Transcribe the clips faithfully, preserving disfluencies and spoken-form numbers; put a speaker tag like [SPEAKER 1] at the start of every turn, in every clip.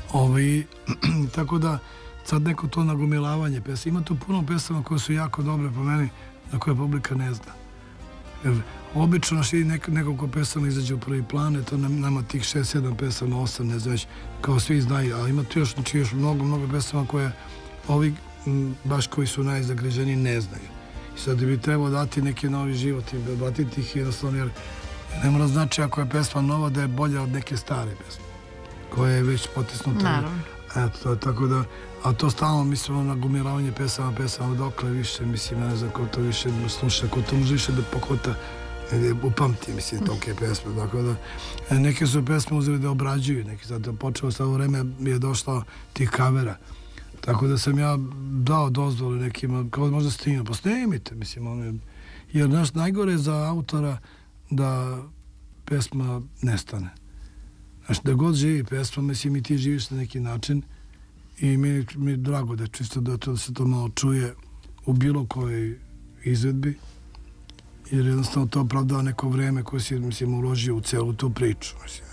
[SPEAKER 1] Ovaj, tako da sad neko to nagomilavanje pesama, ima tu puno pesama koje su jako dobre po meni, na koje publika ne zna. Jer obično naš nek, nekoliko pesama izađe u prvi plan, to nam, nama tih šest, sedam pesama, osam, ne znam već, kao svi znaju, ali ima tu još, znači, još mnogo, mnogo pesama koje ovi, m, baš koji su najzagriženi, ne znaju. I sad bi trebalo dati neki novi život i batiti ih jednostavno, jer ne mora znači ako je pesma nova da je bolja od neke stare pesme, koja je već potisnuta.
[SPEAKER 2] Naravno.
[SPEAKER 1] Eto, to, tako da, a to stalno mislimo na gumiravanje pesama, pesama, dokle više, mislim, ne znam ko to više sluša, ko to može više da pokota, upamti, mislim, tolike pesme, tako da, neke su pesme uzeli da obrađuju, neki sad počeo sa ovo vreme mi je došlo tih kavera, tako da sam ja dao dozvole nekima, kao možda snimam, pa snimite, mislim, ono je, jer naš najgore je za autora da pesma nestane. Znači, da god živi pesma, mislim, i ti živiš na neki način i mi, mi je drago da čisto da, to, da se to malo čuje u bilo kojoj izvedbi, jer jednostavno to opravdava neko vreme koje si, mislim, uložio u celu tu priču. Mislim.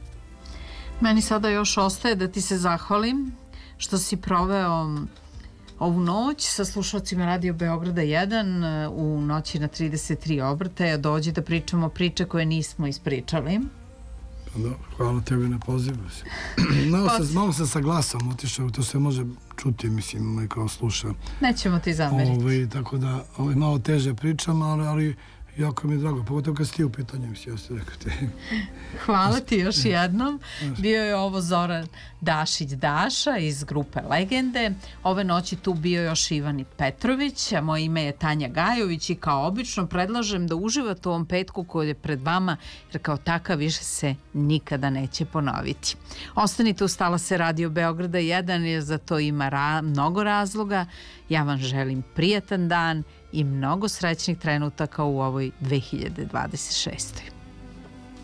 [SPEAKER 2] Meni sada još ostaje da ti se zahvalim što si proveo ovu noć sa slušalcima Radio Beograda jedan u noći na trideset tri obrtaja. Dođi da pričamo priče koje nismo ispričali.
[SPEAKER 1] Da, hvala tebi na pozivu. Malo, se, malo se sa glasom otišao, to se može čuti, mislim, kao sluša.
[SPEAKER 2] Nećemo ti zameriti.
[SPEAKER 1] Ovaj, tako da, ovaj, malo teže pričam, ali, ali jako mi je drago, pogotovo kad si ti u pitanju, mislim, ja se rekao te.
[SPEAKER 2] Hvala ti još jednom. Bio je ovo Zoran Dašić Daša iz grupe Legende. Ove noći tu bio još Ivan Petrović, a moje ime je Tanja Gajović i kao obično predlažem da uživate u ovom petku koji je pred vama, jer kao takav više se nikada neće ponoviti. Ostanite uz talase Radio Beograda jedan, jer za to ima ra mnogo razloga. Ja vam želim prijatan dan i mnogo srećnih trenutaka u ovoj dve hiljade dvadeset šestoj.